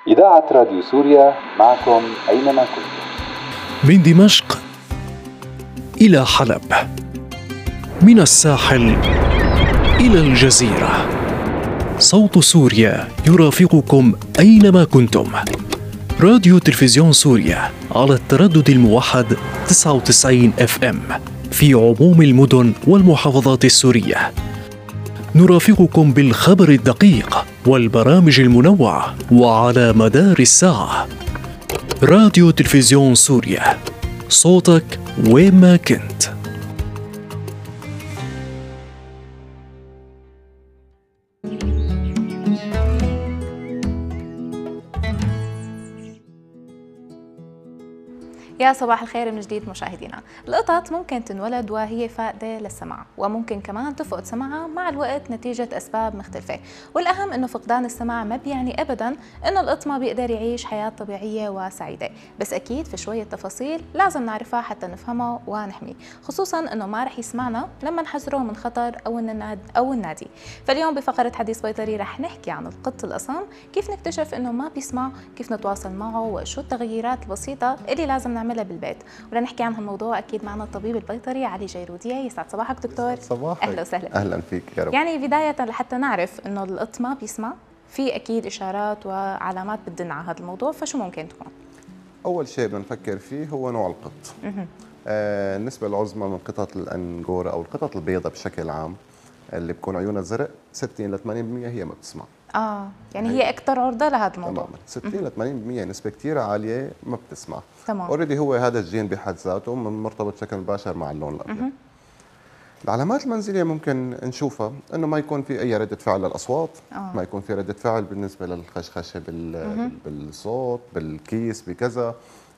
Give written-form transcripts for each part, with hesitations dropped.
إذاعة راديو سوريا معكم أينما كنتم. من دمشق إلى حلب، من الساحل إلى الجزيرة، صوت سوريا يرافقكم أينما كنتم. راديو تلفزيون سوريا على التردد الموحد 99 FM في عموم المدن والمحافظات السورية. نرافقكم بالخبر الدقيق والبرامج المنوعة وعلى مدار الساعة. راديو تلفزيون سوريا، صوتك وين ما كنت. يا صباح الخير من جديد مشاهدينا. القطط ممكن تنولد وهي فاقدة للسمع، وممكن كمان تفقد سمعها مع الوقت نتيجة أسباب مختلفة، والأهم إنه فقدان السمع ما بيعني أبداً إنه القط ما بيقدر يعيش حياة طبيعية وسعيدة، بس أكيد في شوية تفاصيل لازم نعرفها حتى نفهمها ونحميه، خصوصاً إنه ما رح يسمعنا لما نحذره من خطر أو النادي. فاليوم بفقرة حديث بيطري رح نحكي عن القط الأصم، كيف نكتشف إنه ما بيسمع، كيف نتواصل معه، وشو التغييرات البسيطة اللي لازم نعملها بالبيت. ولنحكي عن هالموضوع اكيد معنا الطبيب البيطري علي جيرودية. يسعد صباحك دكتور. صباحك. اهلا وسهلا. اهلا فيك يا رب. يعني بدايه لحتى نعرف انه القط ما بيسمع، في اكيد اشارات وعلامات بتدل على هذا الموضوع، فشو ممكن تكون؟ اول شيء بدنا نفكر فيه هو نوع القط. النسبه العظمى من قطط الانجورا او القطط البيضاء بشكل عام اللي بكون عيونها زرق 60 ل 80% هي ما بتسمع. يعني هي اكثر عرضه لهذا الموضوع. تماما 60 ل 80% نسبه كثير عاليه ما بتسمع. تمام. اوريدي هو هذا الجين بحد ذاته مرتبط بشكل مباشر مع اللون الابيض. العلامات المنزليه ممكن نشوفها انه ما يكون في اي رده فعل للاصوات، ما يكون في رده فعل بالنسبه للخشخشه بالصوت بالكيس بكذا.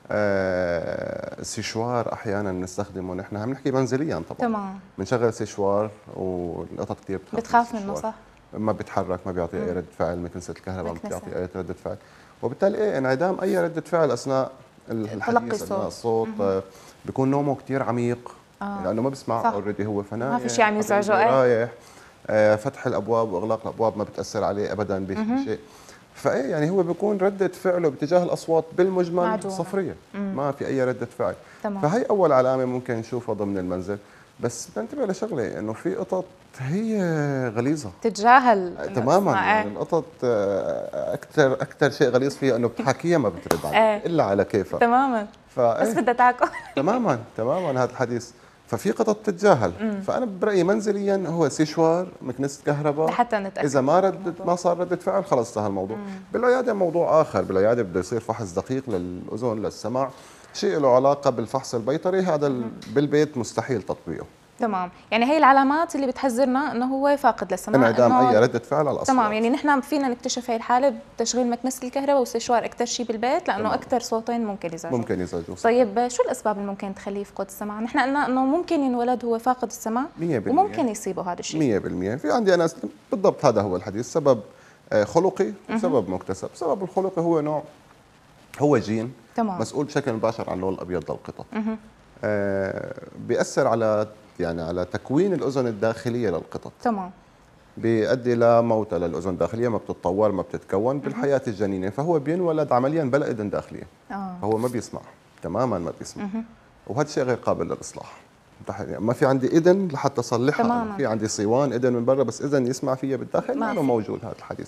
سيشوار احيانا بنستخدمه نحن، عم نحكي منزليا طبعا. تمام. بنشغل سيشوار والقطط كثير بتخاف منه صح؟ ما بيتحرك، ما بيعطي اي رده فعل، مكنسه الكهرباء ما بتعطي اي رده فعل، وبالتالي انعدام اي رده فعل اثناء الحديث اثناء الصوت. بيكون نومه كثير عميق لانه ما بيسمع اوريدي، هو فنايم ما في شيء عم يزعجه. رايح فتح الابواب واغلاق الابواب ما بتاثر عليه ابدا بشيء. فايه يعني هو بيكون رده فعله باتجاه الاصوات بالمجمل معدومة. صفريه، ما في اي رده فعل. تمام. فهي اول علامه ممكن نشوفها ضمن المنزل. بس بنتبه لشغله انه في قطط هي غليظه تتجاهل تماما. يعني القطط اكثر شيء غليظ فيها انه بتحكيها ما بترد عليك الا على كيفها تماما. بس بدها تاكل. تماما هذا الحديث. ففي قطط تتجاهل. فانا برايي منزليا هو سيشوار، مكنسه كهرباء، لحتى نتاكد. اذا ما صار رده فعل خلص انتهى الموضوع. بالعياده موضوع اخر، بالعياده بده يصير فحص دقيق للاذن للسمع، شيء له علاقه بالفحص البيطري، هذا بالبيت مستحيل تطبيقه. تمام. يعني هي العلامات اللي بتحذرنا انه هو فاقد للسمع، انعدام اي رده فعل على الاصوات. تمام. يعني نحن فينا نكتشف هي الحاله بتشغيل مكنسه الكهرباء والسيشوار اكثر شيء بالبيت، لانه اكثر صوتين ممكن يزعجوا. طيب شو الاسباب اللي ممكن تخليه يفقد السمع؟ نحن قلنا انه ممكن ينولد هو فاقد السمع 100%. وممكن يصيبه هذا الشيء 100%. في عندي ناس بالضبط هذا هو الحديث، سبب خلقي وسبب مكتسب. السبب الخلقي هو جين. تمام. مسؤول بشكل مباشر عن اللون الابيض للقطط. بيأثر على تكوين الاذن الداخليه للقطط. تمام. بيؤدي لموتى للاذن الداخليه، ما بتتطور ما بتتكون بالحياه الجنينيه، فهو بينولد عمليا بلا اذن داخليه. فهو ما بيسمع تماما، ما بيسمع. وهذا شيء غير قابل للاصلاح. ما في عندي اذن لحتى اصلحها. في عندي صوان اذن من برا، بس اذن يسمع فيها بالداخل ما موجود. هذا الحديث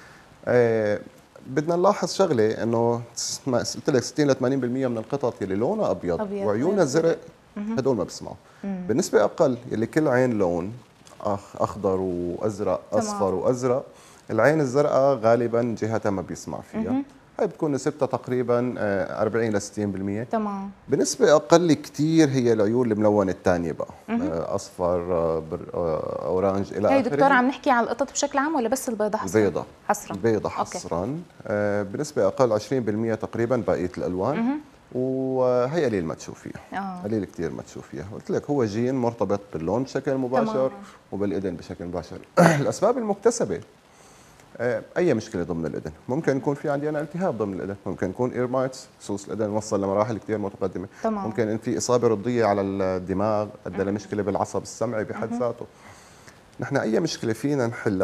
بدنا نلاحظ شغله، انه قلت لك 60 ل 80% من القطط اللي لونها ابيض وعيونها زرق هدول ما بيسمعوا. بالنسبه اقل اللي كل عين لون اخضر وازرق، اصفر وازرق، العين الزرقاء غالبا جهتها ما بيسمع فيها. هي بتكون نسبتها تقريبا 40 ل 60%. تمام. بنسبه اقل كثير هي العيون الملونه الثانيه بقى، اصفر، اورانج الى اخره. هي دكتور عم نحكي على القطط بشكل عام ولا بس البيضة حصرا؟ البيضة حصرا. بنسبه اقل 20% تقريبا بقيه الالوان. وهي قليل ما تشوفيها. قليل كثير ما تشوفيها. قلت لك هو جين مرتبط باللون بشكل مباشر وبالاذن بشكل مباشر. الاسباب المكتسبه اي مشكله ضمن الاذن، ممكن يكون في عندي انا التهاب ضمن الاذن، ممكن يكون ايرمايتس، سوس الاذن وصل لمراحل كثير متقدمه. تمام. ممكن ان في اصابه رضيه على الدماغ ادى لمشكله بالعصب السمعي بحد ذاته. نحن اي مشكله فينا نحلها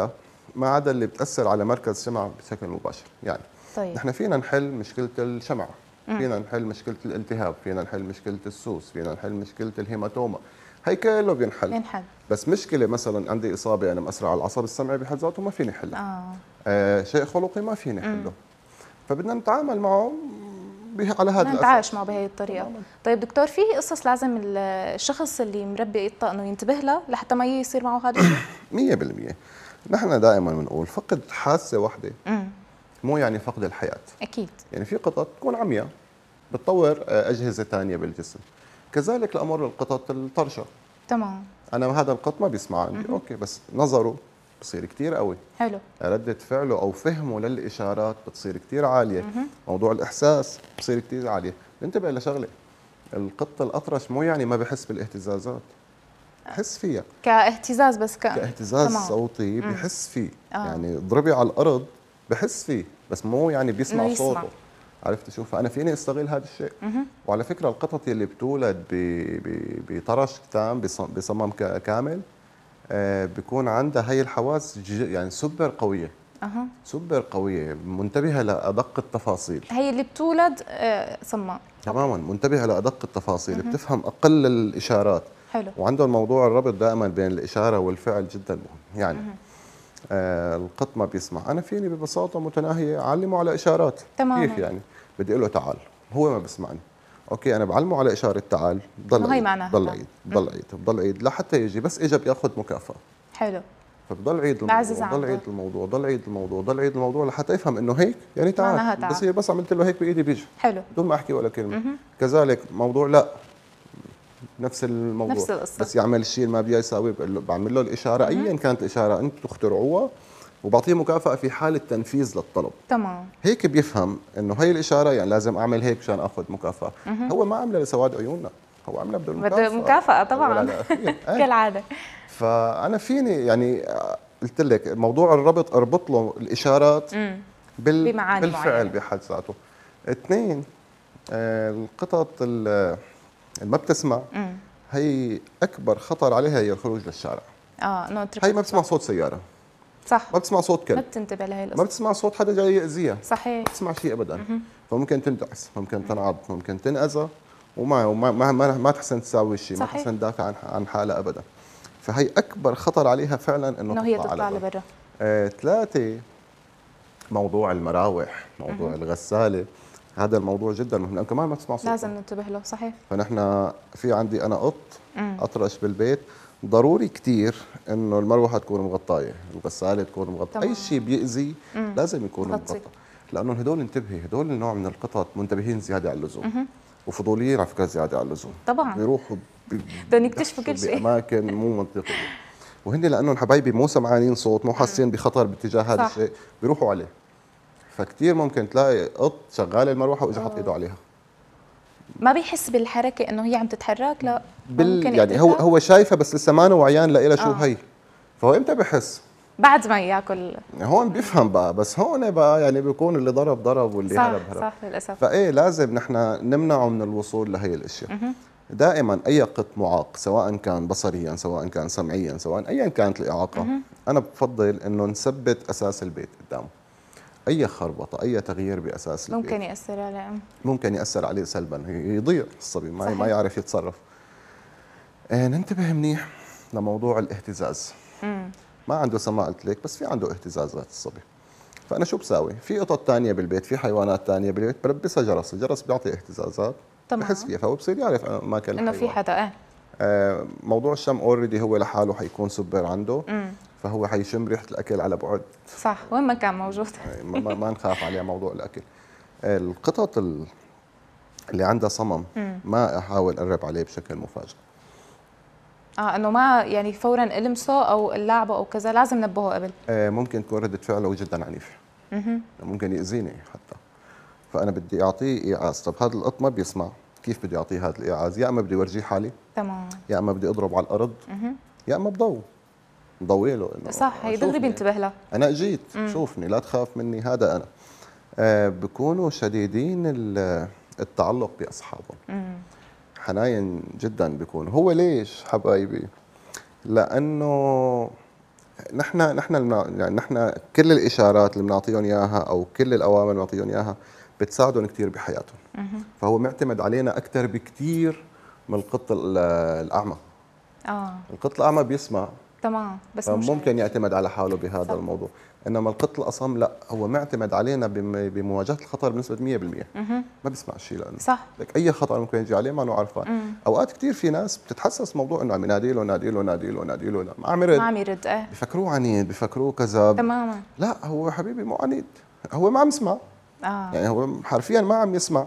ما عدا اللي بتاثر على مركز الشمع بشكل مباشر. يعني طيب. نحن فينا نحل مشكله الشمع، فينا نحل مشكله الالتهاب، فينا نحل مشكله السوس، فينا نحل مشكله الهيماتوما، هي كله بينحل. بس مشكله مثلا عندي اصابه انا مأثره على العصب السمعي بحد ذاته ما فيني احلها. شيء خلقي ما فيني احله. فبدنا نتعامل معه على هذا الاساس، نتعايش معه بهي الطريقه. طيب دكتور، في قصص لازم الشخص اللي مربي قطه انه ينتبه لها لحتى ما يصير معه هذا الشيء؟ 100%. نحن دائما بنقول فقد حاسه واحده مو يعني فقد الحياه. اكيد. يعني في قطط تكون عمياء بتطور اجهزه ثانيه بالجسم، كذلك الامر القطط الطرشه. تمام. انا هذا القط ما بيسمع عندي، اوكي، بس نظره بصير كثير قوي. حلو. ردة فعله او فهمه للاشارات بتصير كثير عاليه. موضوع الاحساس بصير كثير عاليه. انتبه لشغله، القط الاطرش مو يعني ما بحس بالاهتزازات، بحس فيها كاهتزاز، بس كاهتزاز تمام. صوتي بحس فيه. يعني اضربي على الارض بحس فيه، بس مو يعني بيسمع صوته. عرفت شو؟ فانا فيني استغل هذا الشيء. وعلى فكره القطط اللي بتولد بطرش تام بصمم كامل بيكون عندها هي الحواس يعني سوبر قويه. سوبر قويه، منتبهه لادق التفاصيل. هي اللي بتولد صماء تماما، منتبهه لادق التفاصيل، بتفهم اقل الاشارات. حلو. وعندهم موضوع الربط دائما بين الاشاره والفعل جدا مهم. يعني القط ما بيسمع، انا فيني ببساطه متناهيه اعلمه على اشارات. تماما. كيف يعني؟ بدي اقول له تعال، هو ما بيسمعني، اوكي، انا بعلمه على اشاره تعال، ضل عيد ضل عيد ضل عيد ضل عيد لحتى يجي، بس اجى بياخذ مكافاه. حلو. فبضل عيد الموضوع، ضل عيد الموضوع، ضل عيد الموضوع، ضل عيد الموضوع لحتى يفهم انه هيك يعني تعال. بصير بس عملت له هيك بايدي بيجي. حلو. بدون ما احكي ولا كلمه. كذلك موضوع لا، نفس الموضوع، نفس القصة. بس يعمل الشيء اللي ما بدي يساوي بعمل له الاشاره ايا كانت الاشاره انتم تخترعوها، وبعطيه مكافاه في حاله تنفيذ للطلب. تمام. هيك بيفهم انه هي الاشاره يعني لازم اعمل هيك مشان اخذ مكافاه. هو ما عمله لسواد عيوننا، هو عمله بدون مكافاه. بده مكافاه طبعا كالعاده. فانا فيني يعني قلت لك موضوع الربط، اربط له الاشارات بالفعل بحد ذاته. اثنين، القطط اللي ما بتسمع هي اكبر خطر عليها هي الخروج للشارع. هي ما بتسمع صوت سياره، صح، ما بتسمع صوت كلب، ما بتنتبه لهي القصه، ما بتسمع صوت حدا جاي ياذيها، صحيح، ما بتسمع شيء ابدا. فممكن تندعس، ممكن تنعض، ممكن تنأذى، وما تحسن تساوي شيء، ما تحسن تدافع عن حالها ابدا. فهي اكبر خطر عليها فعلا انه هي تطلع لبرا. ثلاثه، موضوع المراوح، موضوع الغساله، هذا الموضوع جدا مهم لانه كمان ما تسمع صوت، لازم ننتبه له. صحيح. فنحن في عندي انا قط اطرش بالبيت، ضروري كثير انه المروحه تكون مغطايه، الغساله تكون مغطايه، اي شيء بيأذي لازم يكون مغطى، لانه هدول انتبهي، هدول النوع من القطط منتبهين زياده على اللزوم، وفضوليين على فكره زياده على اللزوم. طبعا بيروحوا بدهم يكتشفوا كل شيء باماكن مو منطقيه، وهن لانهم حبايبي مو سمعانين صوت، مو حاسين بخطر باتجاه هذا الشيء، بيروحوا عليه. فكتير ممكن تلاقي قط شغال المروحه واجى حط ايده عليها، ما بيحس بالحركه انه هي عم تتحرك. لا ممكن يعني هو شايفها بس لسه ما وعيان لها شو هي. فهو امتى بحس؟ بعد ما ياكل. هون بيفهم بقى، بس هون بقى يعني بيكون اللي ضرب واللي هرب. صح للاسف. فايه لازم نحن نمنعه من الوصول لهي الاشياء. دائما اي قط معاق، سواء كان بصريا، سواء كان سمعيا، سواء ايا كانت الاعاقه، انا بفضل انه نثبت اساس البيت قدامه. اي خربطه، اي تغيير باساس البيت ممكن ياثر عليه، ممكن ياثر عليه سلبا، يضيع الصبي، ما يعرف يتصرف. ننتبه منيح لموضوع الاهتزاز. ما عنده سماع قلت لك، بس في عنده اهتزازات الصبي. فانا شو بساوي؟ في قطط ثانيه بالبيت، في حيوانات ثانيه بالبيت بلبسها جرس، الجرس بيعطي اهتزازات، بحس فيها، فهو بصير يعرف اماكن انه في حدا. موضوع الشم اوريدي هو لحاله حيكون سوبر عنده. فهو حيشم ريحه الاكل على بعد، صح، وين ما كان موجود. ما نخاف عليه موضوع الاكل. القطط اللي عندها صمم ما احاول اقرب عليه بشكل مفاجئ. انه ما يعني فورا المسه او اللعبه او كذا، لازم نبهه قبل. ممكن تكون رده فعله جدا عنيفه، ممكن ياذيني حتى. فانا بدي اعطيه ايعاز. طب هذا القط ما بيسمع، كيف بدي اعطيه هذا الايعاز؟ يا اما بدي ورجيه حالي، تمام، يا اما بدي اضرب على الارض، يا اما بضوي له انه صح، هي دغري بينتبه لها، انا اجيت، شوفني، لا تخاف مني، هذا انا. بكونوا شديدين التعلق باصحابهم، حناين جدا بيكون. هو ليش حبايبي؟ لانه نحن كل الاشارات اللي بنعطيهم اياها او كل الاوامر اللي بنعطيهم اياها بتساعدهم كثير بحياتهم. فهو معتمد علينا اكثر بكثير من القط الاعمى. القط الاعمى بيسمع تمام، بس ممكن يعتمد على حاله بهذا الموضوع، انما القط الاصم لا، هو معتمد علينا بمواجهه الخطر بنسبه 100%. ما بيسمع شيء لانه صح، لك اي خطر ممكن يجي عليه ما انه عارفان. اوقات كثير في ناس بتتحسس موضوع انه عم ينادي له نادي له نادي له نادي له ما عم يرد بفكروه عنيد، بفكروه كذاب تماما. لا، هو حبيبي مو عنيد، هو ما عم يسمع. يعني هو حرفيا ما عم يسمع.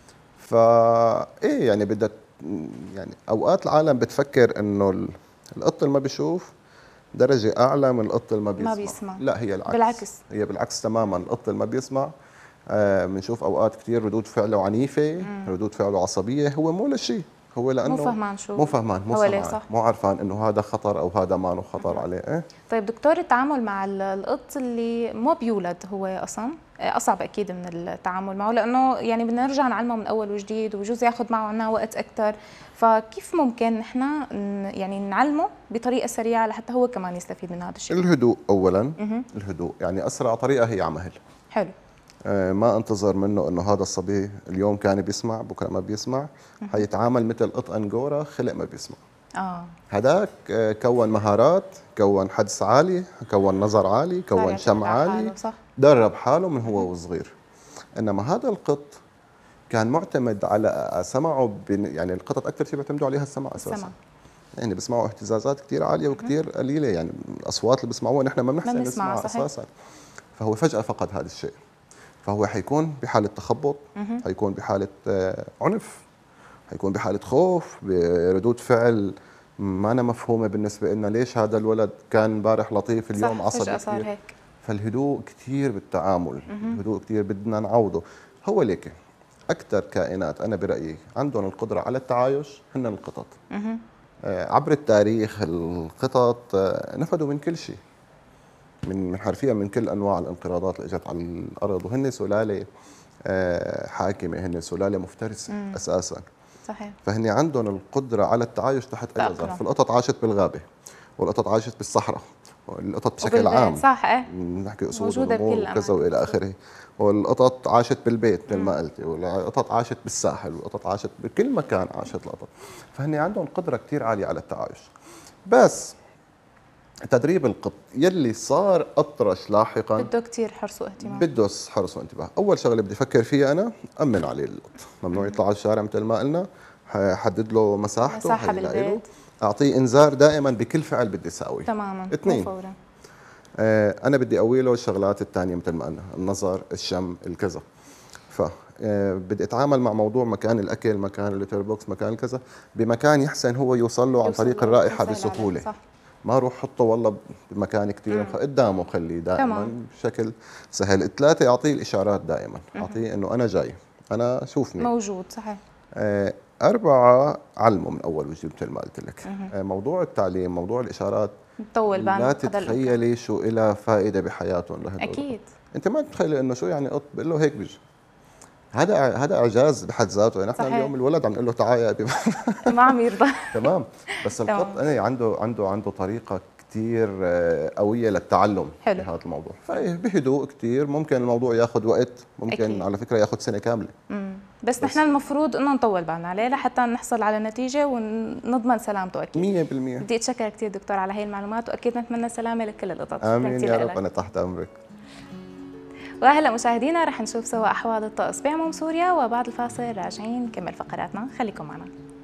ايه يعني بدك يعني اوقات العالم بتفكر انه القط اللي ما بيشوف درجة أعلى من القط اللي ما بيسمع. لا، هي العكس. هي بالعكس تماما. القط اللي ما بيسمع بنشوف أوقات كثير ردود فعله عنيفة، ردود فعله عصبية. هو مو لشيء، هو لأنه مو فهمان مو سمعان، مو عارفان إنه هذا خطر أو هذا ما خطر عليه. طيب دكتور، التعامل مع القط اللي ما بيولد هو أصلا أصعب أكيد من التعامل معه، لأنه يعني بدنا نرجع نعلمه من أول وجديد وبجوز ياخذ معه عنا وقت أكثر. فكيف ممكن نحن يعني نعلمه بطريقة سريعة لحتى هو كمان يستفيد من هذا الشيء؟ الهدوء أولا. الهدوء يعني أسرع طريقة هي على مهل. حلو. ما انتظر منه انه هذا الصبي اليوم كان بيسمع بكره ما بيسمع. حيتعامل مثل قط انجورا خلق ما بيسمع. هداك كون مهارات، كون حدس عالي، كون نظر عالي، كون شمع عالي، درب حاله من هو وصغير. انما هذا القط كان معتمد على سمعه يعني القطط اكثر شيء بيعتمدوا عليها السمع اساسا. يعني بيسمعوا اهتزازات كثير عاليه وكثير قليله، يعني الاصوات اللي بيسمعوها نحن ما بنحسن نسمع اساسا. فهو فجاه فقد هذا الشيء، فهو حيكون بحالة تخبط، حيكون بحالة عنف، حيكون بحالة خوف، بردود فعل ما أنا مفهومة بالنسبة لنا. ليش هذا الولد كان امبارح لطيف اليوم عصبي كثير؟ فالهدوء كثير بالتعامل. الهدوء كثير بدنا نعوضه. هو ليك أكثر كائنات أنا برأيي عندهم القدرة على التعايش هن القطط. عبر التاريخ القطط نفذوا من كل شيء، من حرفيا من كل انواع الانقراضات اللي اجت على الارض، وهن سلاله حاكمه، هن سلاله مفترسه اساسا. صحيح. فهن عندهم القدره على التعايش تحت اي ظرف. القطط عاشت بالغابه، والقطط عاشت بالصحراء، والقطط بشكل عام صح نحكي اسود ونمور وكذا والى اخره. والقطط عاشت بالبيت مثل ما قلتي، والقطط عاشت بالساحل، والقطط عاشت بكل مكان عاشت القطط. فهن عندهم قدره كثير عاليه على التعايش. بس تدريب القط يلي صار أطرش لاحقا بده كثير حرص واهتمام. بده حرص وانتباه. أول شغلة بدي أفكر فيها أنا أمن عليه القط، ممنوع يطلع على الشارع مثل ما قلنا، حدد له مساحته بالبيت، أعطيه إنذار دائما بكل فعل بدي أساوي. تماما. 2 أنا بدي أقوي له الشغلات الثانية مثل ما قلنا، النظر، الشم، الكذا. بدي اتعامل مع موضوع مكان الاكل، مكان الليتر بوكس، مكان الكذا، بمكان يحسن هو يوصل له عن طريق الرائحه بسهوله. صح. ما اروح حطه والله بمكان كثير قدامه، خليه دائما بشكل سهل. 3 اعطيه الاشارات دائما، اعطيه انه انا جاي، انا شوفني موجود. صحيح. 4 علمه من اول وجديد مثل ما قلت لك. موضوع التعليم، موضوع الاشارات طول بالنا، لا تتخيلي شو لها فائده بحياتهم لهدول. اكيد. انت ما تتخيلي انه شو يعني قط بقول له هيك بيجي. هذا اعجاز بحد ذاته. نحن اليوم الولد عم نقول له تعال يا ابي ما عم يرضى. تمام. بس القط عنده طريقه كثير قويه للتعلم بهذا الموضوع. فبهدوء كثير ممكن الموضوع ياخذ وقت، ممكن أكيد. على فكره ياخذ سنه كامله. بس نحن المفروض انه نطول بالنا عليه لحتى نحصل على نتيجه ونضمن سلامته. اكيد 100%. بدي اتشكرك كثير دكتور على هي المعلومات، واكيد نتمنى السلامه لكل القطط. امين يا رب. انا تحت امرك. وهلا مشاهدينا رح نشوف سوا احوال الطقس بعموم سوريا، وبعد الفاصل راجعين نكمل فقراتنا، خليكم معنا.